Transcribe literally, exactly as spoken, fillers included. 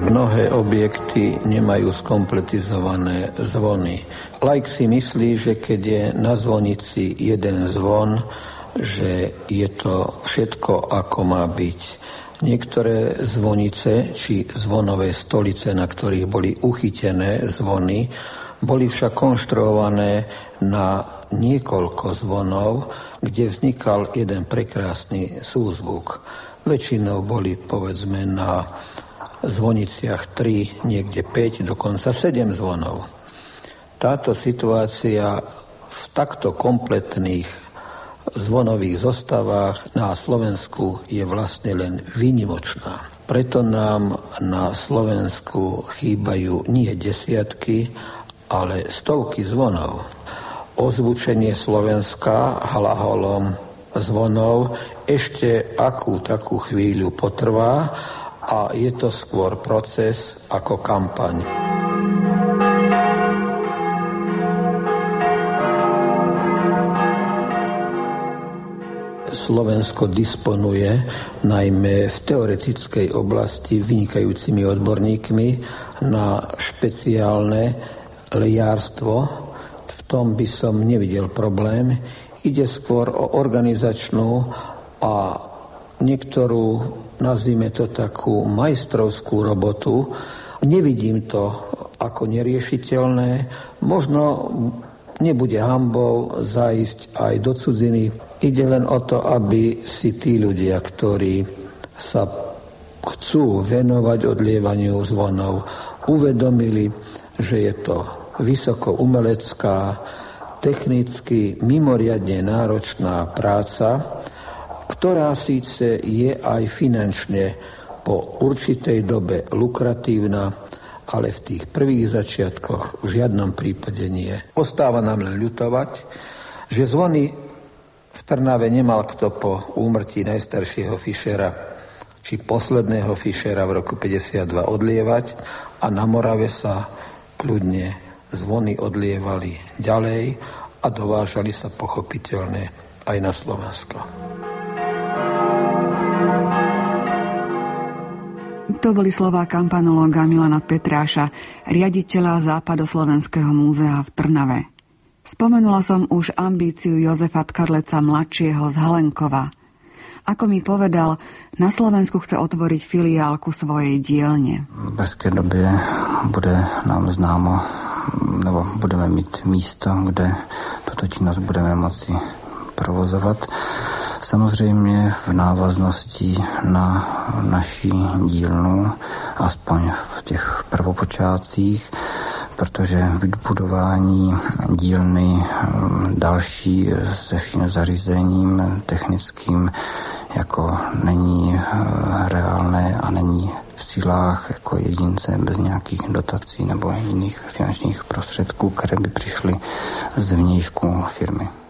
Mnohé objekty nemajú skompletizované zvony. Laik si myslí, že keď je na zvonici jeden zvon, že je to všetko, ako má byť. Niektoré zvonice, či zvonové stolice, na ktorých boli uchytené zvony, boli však konštruované na niekoľko zvonov, kde vznikal jeden prekrásny súzvuk. Väčšinou boli, povedzme, na zvoniciach tri, niekde päť, dokonca sedem zvonov. Táto situácia v takto kompletných zvonových zostavách na Slovensku je vlastne len výnimočná. Preto nám na Slovensku chýbajú nie desiatky, ale stovky zvonov. Ozvučenie Slovenska hlaholom zvonov ešte akú takú chvíľu potrvá, a je to skôr proces ako kampaň. Slovensko disponuje najmä v teoretickej oblasti vynikajúcimi odborníkmi na špeciálne lejárstvo. V tom by som nevidel problém. Ide skôr o organizačnú a niektorú, nazvime to takú majstrovskú robotu. Nevidím to ako neriešiteľné. Možno nebude hanbou zájsť aj do cudziny. Ide len o to, aby si tí ľudia, ktorí sa chcú venovať odlievaniu zvonov, uvedomili, že je to vysoko umelecká, technicky mimoriadne náročná práca, ktorá síce je aj finančne po určitej dobe lukratívna, ale v tých prvých začiatkoch v žiadnom prípade nie. Ostáva nám len ľutovať, že zvony v Trnave nemal kto po úmrtí najstaršieho Fischera či posledného Fischera v roku päťdesiatdva odlievať a na Morave sa kľudne zvony odlievali ďalej a dovážali sa pochopiteľne aj na Slovensko. To boli slová kampanológa Milana Petráša, riaditeľa Západoslovenského múzea v Trnave. Spomenula som už ambíciu Jozefa Tkarleca mladšieho z Halenkova. Ako mi povedal, na Slovensku chce otvoriť filiálku svojej dielne. V brzké době bude nám známo, nebo budeme mít místo, kde tuto činnost budeme moci provozovat. Samozřejmě v návaznosti na naší dílnu, aspoň v těch prvopočátcích, protože vybudování dílny další se vším zařízením technickým jako není reálné a není v silách jako jedince bez nějakých dotací nebo jiných finančních prostředků, které by přišly z vnějšku firmy.